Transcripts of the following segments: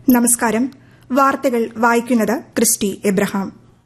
നമസ്കാരം. വാർത്തകൾ വായിക്കുന്നത് ക്രിസ്റ്റി എബ്രഹാം.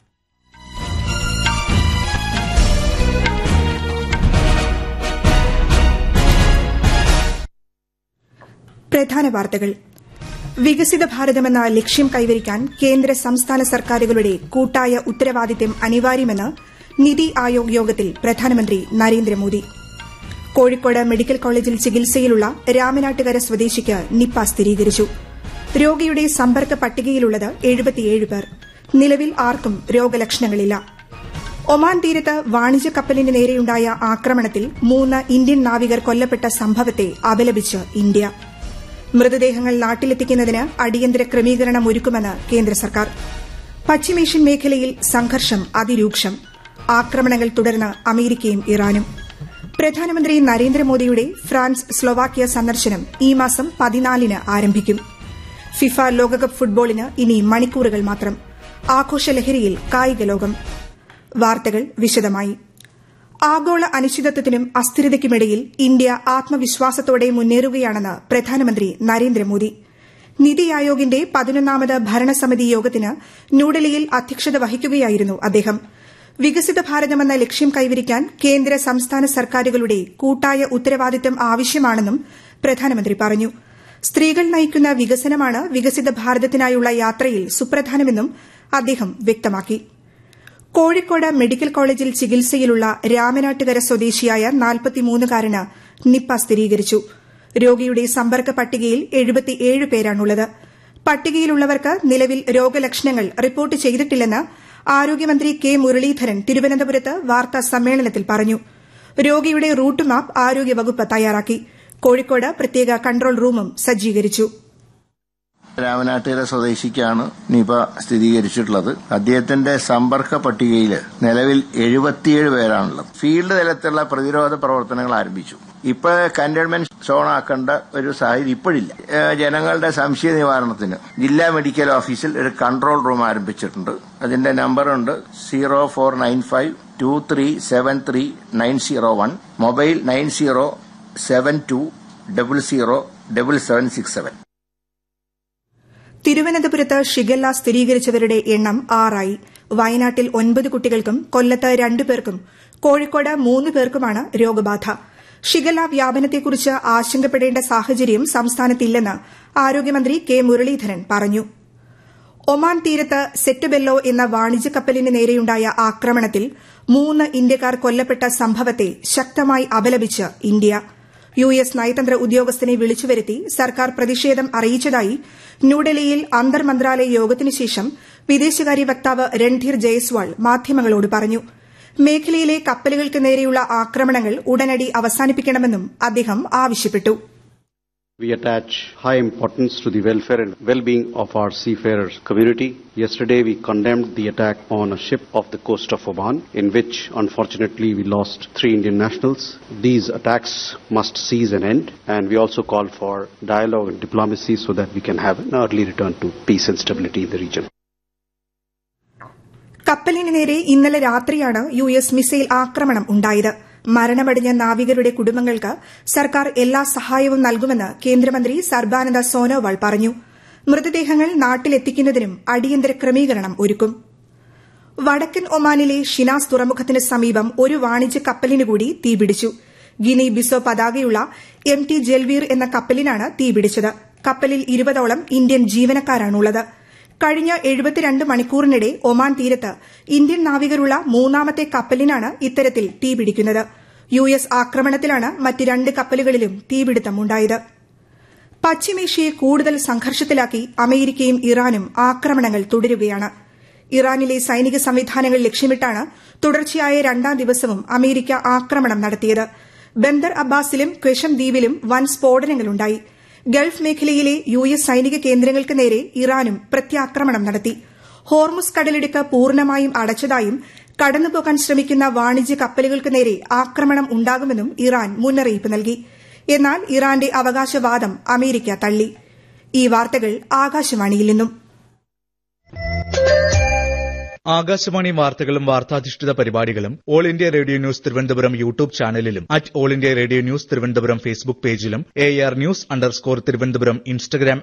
പ്രധാന വാർത്തകൾ. വികസിത ഭാരതമെന്ന ലക്ഷ്യം കൈവരിക്കാൻ കേന്ദ്ര സംസ്ഥാന സർക്കാരുകളുടെ കൂട്ടായ ഉത്തരവാദിത്തം അനിവാര്യമെന്ന് നിതി ആയോഗ് യോഗത്തിൽ പ്രധാനമന്ത്രി നരേന്ദ്രമോദി. കോഴിക്കോട് മെഡിക്കൽ കോളേജിൽ ചികിത്സയിലുള്ള രാമനാട്ടുകര സ്വദേശിക്ക് നിപ്പ സ്ഥിരീകരിച്ചു. രോഗിയുടെ സമ്പർക്ക പട്ടികയിലുള്ളത് 77 പേർ. നിലവിൽ ആർക്കും രോഗലക്ഷണങ്ങളില്ല. ഒമാൻ തീരത്ത് വാണിജ്യ കപ്പലിന് നേരെയുണ്ടായ ആക്രമണത്തിൽ 3 ഇന്ത്യൻ നാവികർ കൊല്ലപ്പെട്ട സംഭവത്തെ അപലപിച്ച് ഇന്ത്യ. മൃതദേഹങ്ങൾ നാട്ടിലെത്തിക്കുന്നതിന് അടിയന്തര ക്രമീകരണം ഒരുക്കുമെന്ന് കേന്ദ്ര സർക്കാർ. പശ്ചിമേഷ്യൻ മേഖലയിൽ സംഘർഷം അതിരൂക്ഷം. ആക്രമണങ്ങൾ തുടർന്ന് അമേരിക്കയും ഇറാനും. പ്രധാനമന്ത്രി നരേന്ദ്രമോദിയുടെ ഫ്രാൻസ് സ്ലോവാക്യ സന്ദർശനം ഈ മാസം 14-ന് ആരംഭിക്കും. ഫിഫ ലോകകപ്പ് ഫുട്ബോളിന് ഇനി മണിക്കൂറുകൾ മാത്രം. ആഘോഷലഹരിയിൽ കായിക ലോകം. വാർത്തകൾ വിശദമായി. ആഗോള അനിശ്ചിതത്വത്തിനും അസ്ഥിരതയ്ക്കുമിടയിൽ ഇന്ത്യ ആത്മവിശ്വാസത്തോടെ മുന്നേറുകയാണെന്ന് പ്രധാനമന്ത്രി നരേന്ദ്രമോദി. നിതി ആയോഗിന്റെ 11ാമത് ഭരണസമിതി യോഗത്തിന് ന്യൂഡൽഹിയിൽ അധ്യക്ഷത വഹിക്കുകയായിരുന്നു അദ്ദേഹം. വികസിത ഭാരതമെന്ന ലക്ഷ്യം കൈവരിക്കാൻ കേന്ദ്ര സംസ്ഥാന സർക്കാരുകളുടെ കൂട്ടായ ഉത്തരവാദിത്തം ആവശ്യമാണെന്നും പ്രധാനമന്ത്രി പറഞ്ഞു. സ്ത്രീകൾ നയിക്കുന്ന വികസനമാണ് വികസിത ഭാരതത്തിനായുള്ള യാത്രയിൽ സുപ്രധാനമെന്നും അദ്ദേഹം വ്യക്തമാക്കി. കോഴിക്കോട് മെഡിക്കൽ കോളേജിൽ ചികിത്സയിലുള്ള രാമനാട്ടുകര സ്വദേശിയായ 43-കാരന് നിപ്പ സ്ഥിരീകരിച്ചു. രോഗിയുടെ സമ്പർക്ക പട്ടികയിൽ 77 പേരാണുള്ളത്. പട്ടികയിലുള്ളവർക്ക് നിലവിൽ രോഗലക്ഷണങ്ങൾ റിപ്പോർട്ട് ചെയ്തിട്ടില്ലെന്ന് ആരോഗ്യമന്ത്രി കെ മുരളീധരൻ തിരുവനന്തപുരത്ത് വാർത്താ സമ്മേളനത്തിൽ പറഞ്ഞു. രോഗിയുടെ റൂട്ട് മാപ്പ് ആരോഗ്യവകുപ്പ് തയ്യാറാക്കി. കോഴിക്കോട് പ്രത്യേക കൺട്രോൾ റൂമും സജ്ജീകരിച്ചു. രാമനാട്ടുകര സ്വദേശിക്കാണ് നിപ സ്ഥിരീകരിച്ചിട്ടുള്ളത്. അദ്ദേഹത്തിന്റെ സമ്പർക്ക പട്ടികയിൽ നിലവിൽ 77 പേരാണുള്ളത്. ഫീൽഡ് തലത്തിലുള്ള പ്രതിരോധ പ്രവർത്തനങ്ങൾ ആരംഭിച്ചു. ഇപ്പൊ കണ്ടെയ്ൻമെന്റ് സോൺ ആക്കേണ്ട ഒരു സാഹചര്യം ഇപ്പോഴില്ല. ജനങ്ങളുടെ സംശയ നിവാരണത്തിന് ജില്ലാ മെഡിക്കൽ ഓഫീസിൽ ഒരു കൺട്രോൾ റൂം ആരംഭിച്ചിട്ടുണ്ട്. അതിന്റെ നമ്പറുണ്ട് 049523739001, മൊബൈൽ 9072007767. തിരുവനന്തപുരത്ത് ഷിഗല്ല സ്ഥിരീകരിച്ചവരുടെ എണ്ണം 6 ആയി. വയനാട്ടിൽ 9 കുട്ടികൾക്കും കൊല്ലത്ത് 2 പേർക്കും കോഴിക്കോട് 3 പേർക്കുമാണ് രോഗബാധ. ഷിഗല്ല വ്യാപനത്തെക്കുറിച്ച് ആശങ്കപ്പെടേണ്ട സാഹചര്യം സംസ്ഥാനത്തില്ലെന്ന് ആരോഗ്യമന്ത്രി കെ മുരളീധരൻ പറഞ്ഞു. ഒമാൻ തീരത്ത് സെറ്റുബെല്ലോ എന്ന വാണിജ്യ കപ്പലിന് നേരെയുണ്ടായ ആക്രമണത്തിൽ 3 ഇന്ത്യക്കാർ കൊല്ലപ്പെട്ട സംഭവത്തെ ശക്തമായി അപലപിച്ച് ഇന്ത്യ. US നയതന്ത്ര ഉദ്യോഗസ്ഥനെ വിളിച്ചുവരുത്തി സർക്കാർ പ്രതിഷേധം അറിയിച്ചതായി ന്യൂഡൽഹിയിൽ അന്തർമന്ത്രാലയ യോഗത്തിനുശേഷം വിദേശകാര്യ വക്താവ് രൺധീർ ജയ്സ്വാൾ മാധ്യമങ്ങളോട് പറഞ്ഞു. മേഖലയിലെ കപ്പലുകൾക്ക് നേരെയുള്ള ആക്രമണങ്ങൾ ഉടനടി അവസാനിപ്പിക്കണമെന്നും അദ്ദേഹം ആവശ്യപ്പെട്ടു. We attach high importance to the welfare and well-being of our seafarers community. Yesterday we condemned the attack on a ship off the coast of Oman, in which unfortunately we lost 3 Indian nationals. These attacks must cease and end, and we also call for dialogue and diplomacy so that we can have an early return to peace and stability in the region. കപ്പലിന് നേരെ ഇന്നലെ രാത്രിയാണ് US missile ആക്രമണം ഉണ്ടായത്. മരണമടഞ്ഞ നാവികരുടെ കുടുംബങ്ങൾക്ക് സർക്കാർ എല്ലാ സഹായവും നൽകുമെന്ന് കേന്ദ്രമന്ത്രി സർബാനന്ദ സോനോവാൾ പറഞ്ഞു. മൃതദേഹങ്ങൾ നാട്ടിലെത്തിക്കുന്നതിനും അടിയന്തര ക്രമീകരണം ഒരുക്കും. വടക്കൻ ഒമാനിലെ ഷിനാസ് തുറമുഖത്തിന് സമീപം ഒരു വാണിജ്യ കപ്പലിന് കൂടി തീപിടിച്ചു. ഗിനി ബിസോ പതാകയുള്ള MT ജൽവീർ എന്ന കപ്പലിനാണ് തീപിടിച്ചത്. കപ്പലിൽ 20ഓളം ഇന്ത്യൻ ജീവനക്കാരാണുള്ളത്. കഴിഞ്ഞ 72 മണിക്കൂറിനിടെ ഒമാൻ തീരത്ത് ഇന്ത്യൻ നാവികരുള്ള 3ാമത്തെ കപ്പലിനാണ് ഇത്തരത്തിൽ തീപിടിക്കുന്നത്. US ആക്രമണത്തിലാണ് മറ്റ് 2 കപ്പലുകളിലും തീപിടുത്തമുണ്ടായത്. പശ്ചിമേഷ്യയെ കൂടുതൽ സംഘർഷത്തിലാക്കി അമേരിക്കയും ഇറാനും ആക്രമണങ്ങൾ തുടരുകയാണ്. ഇറാനിലെ സൈനിക സംവിധാനങ്ങൾ ലക്ഷ്യമിട്ടാണ് തുടർച്ചയായ 2ാം ദിവസവും അമേരിക്ക ആക്രമണം നടത്തിയത്. ബന്ദർ അബ്ബാസിലും ക്വശം ദ്വീപിലും വൻ സ്ഫോടനങ്ങളുണ്ടായി. ഗൾഫ് മേഖലയിലെ US സൈനിക കേന്ദ്രങ്ങൾക്ക് നേരെ ഇറാനും പ്രത്യാക്രമണം നടത്തി. ഹോർമുസ് കടലിടുക്ക് പൂർണ്ണമായും അടച്ചതായും കടന്നുപോകാൻ ശ്രമിക്കുന്ന വാണിജ്യ കപ്പലുകൾക്ക് നേരെ ആക്രമണം ഉണ്ടാകുമെന്നും ഇറാൻ മുന്നറിയിപ്പ് നൽകി. എന്നാൽ ഇറാന്റെ അവകാശവാദം അമേരിക്ക തള്ളി. ഈ വാർത്തകൾ ആകാശവാണിയിൽ നിന്നും. ആകാശവാണി വാർത്തകളും വാർത്താധിഷ്ഠിത പരിപാടികളും all India radio news Thiruvananthapuram YouTube ചാനലിലും @all India radio news Thiruvananthapuram Facebook പേജിലും AR News_തിരുവനന്തപുരം ഇൻസ്റ്റഗ്രാം